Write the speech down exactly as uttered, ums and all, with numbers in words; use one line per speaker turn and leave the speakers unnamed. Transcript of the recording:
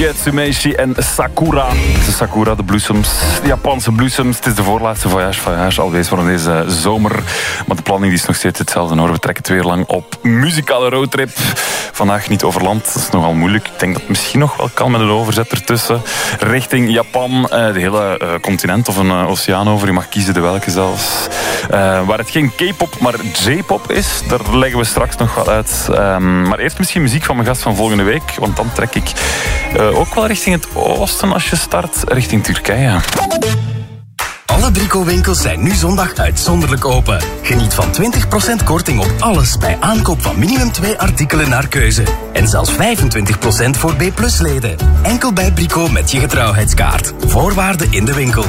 Ryosuke Tsumeshi en Sakura. De Sakura, de bloesems, de Japanse bloesems. Het is de voorlaatste voyage voyage alweer voor deze zomer. Maar de planning is nog steeds hetzelfde hoor. We trekken het weer lang op muzikale roadtrip. Vandaag niet over land, dat is nogal moeilijk. Ik denk dat het misschien nog wel kan met een overzet ertussen. Richting Japan, de hele uh, continent of een uh, oceaan over. Je mag kiezen de welke zelfs. Uh, waar het geen K-pop, maar J-pop is. Daar leggen we straks nog wat uit. Um, maar eerst misschien muziek van mijn gast van volgende week. Want dan trek ik uh, ook wel richting het oosten als je start. Richting Turkije.
Alle Brico-winkels zijn nu zondag uitzonderlijk open. Geniet van twintig procent korting op alles bij aankoop van minimum twee artikelen naar keuze. En zelfs vijfentwintig procent voor B plus leden. Enkel bij Brico met je getrouwheidskaart. Voorwaarden in de winkel.